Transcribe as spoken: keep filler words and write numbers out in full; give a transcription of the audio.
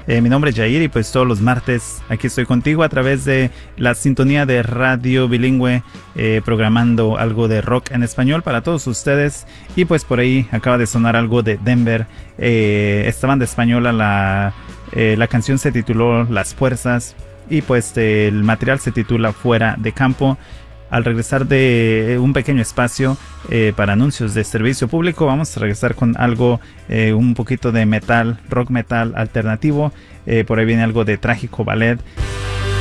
Eh, mi nombre es Jair y pues todos los martes aquí estoy contigo a través de la sintonía de Radio Bilingüe, eh, programando algo de rock en español para todos ustedes. Y pues por ahí acaba de sonar algo de Denver, eh, esta banda española. La, eh, la canción se tituló Las Fuerzas y pues eh, el material se titula Fuera de Campo. Al regresar de un pequeño espacio eh, para anuncios de servicio público, vamos a regresar con algo, eh, un poquito de metal, rock metal alternativo. Eh, por ahí viene algo de Trágico Ballet.